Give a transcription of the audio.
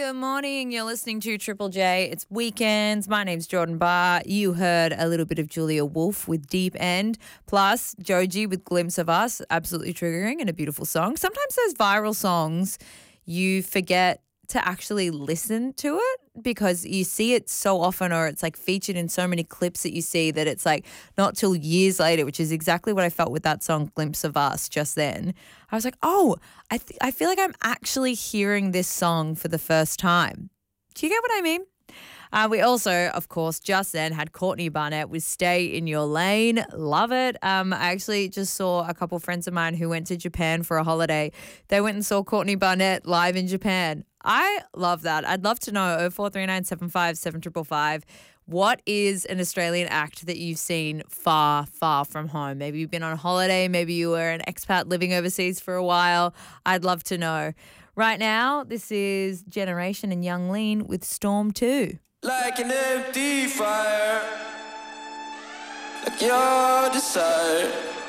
Good morning. You're listening to Triple J. It's weekends. My name's Jordan Barr. You heard a little bit of Julia Wolf with Deep End, plus Joji with Glimpse of Us. Absolutely triggering and a beautiful song. Sometimes those viral songs, you forget to actually listen to it because you see it so often, or it's like featured in so many clips that you see that it's like not till years later, which is exactly what I felt with that song Glimpse of Us just then. I was like, oh, I feel like I'm actually hearing this song for the first time. Do you get what I mean? We also, of course, just then had Courtney Barnett with Stay in Your Lane. Love it. I actually just saw a couple friends of mine who went to Japan for a holiday. They went and saw Courtney Barnett live in Japan. I love that. I'd love to know, 0439 75 7555, what is an Australian act that you've seen far, far from home? Maybe you've been on a holiday. Maybe you were an expat living overseas for a while. I'd love to know. Right now, this is Generation and Young Lean with Storm 2. Like an empty fire, like your desire.